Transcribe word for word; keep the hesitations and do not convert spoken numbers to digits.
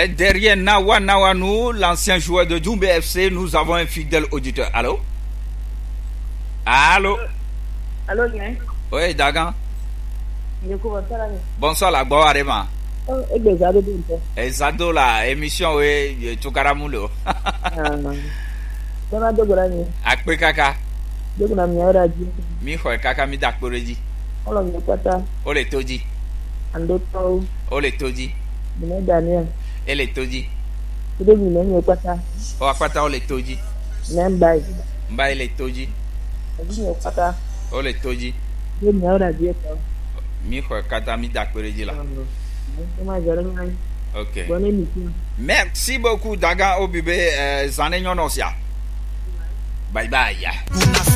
Et derrière Nawa Nawanou, l'ancien joueur de Djumbe F C, nous avons un fidèle auditeur. Allô? Allô? Allô, bien. Oui, Dagan. Bonsoir. Bonsoir, la boa Arema. Et des ados bien. Et Zado, la émission, oui, Tukaramulo. Dama dogorani. Akpe kaka. Dogona mi ara ji. Mi ho kaka mi dakporeji. Olo mi pata. Ole toji. Ando to. Ole toji. Bine Daniel. Ele toji. Tudo mi mi pata. O apata ole toji. Nembai. Mba ele toji. Mi pata. Ole toji. Tudo mi ara ji to. Mi ho kata mi dakporeji la. Ok. Bonne émission. Merci beaucoup Dagan Obibe euh, Zané Nyonosia. Bye bye.